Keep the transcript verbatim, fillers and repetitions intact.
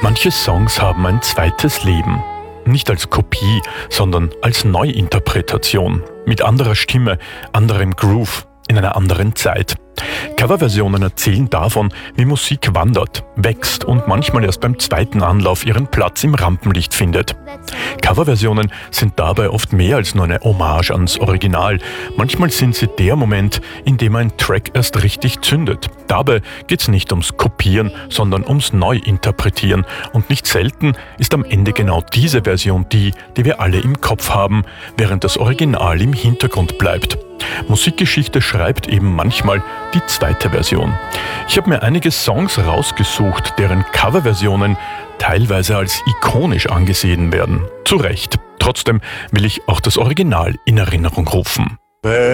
Manche Songs haben ein zweites Leben. Nicht als Kopie, sondern als Neuinterpretation. Mit anderer Stimme, anderem Groove, in einer anderen Zeit. Coverversionen erzählen davon, wie Musik wandert, wächst und manchmal erst beim zweiten Anlauf ihren Platz im Rampenlicht findet. Coverversionen sind dabei oft mehr als nur eine Hommage ans Original. Manchmal sind sie der Moment, in dem ein Track erst richtig zündet. Dabei geht's nicht ums Kopieren, sondern ums Neuinterpretieren. Und nicht selten ist am Ende genau diese Version die, die wir alle im Kopf haben, während das Original im Hintergrund bleibt. Musikgeschichte schreibt eben manchmal die zweite Version. Ich habe mir einige Songs rausgesucht, deren Coverversionen teilweise als ikonisch angesehen werden. Zu Recht. Trotzdem will ich auch das Original in Erinnerung rufen.